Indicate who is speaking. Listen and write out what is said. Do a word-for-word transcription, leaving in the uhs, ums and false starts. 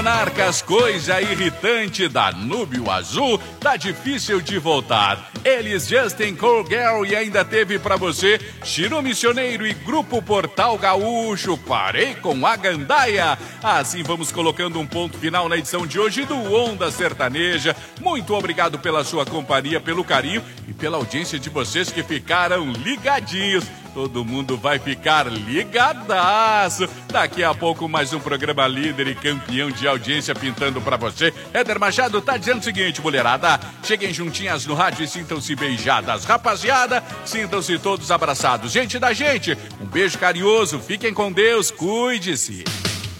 Speaker 1: Monarcas, coisa irritante, Danúbio Azul, tá difícil de voltar. Eles, Justin Colgirl, e ainda teve pra você Chiro Missioneiro e Grupo Portal Gaúcho. Parei com a gandaia. Assim vamos colocando um ponto final na edição de hoje do Onda Sertaneja. Muito obrigado pela sua companhia, pelo carinho e pela audiência de vocês que ficaram ligadinhos. Todo mundo vai ficar ligadaço. Daqui a pouco mais um programa líder e campeão de audiência pintando pra você. Éder Machado tá dizendo o seguinte, mulherada: cheguem juntinhas no rádio e sintam-se beijadas. Rapaziada, sintam-se todos abraçados. Gente da gente, um beijo carinhoso, fiquem com Deus, cuide-se.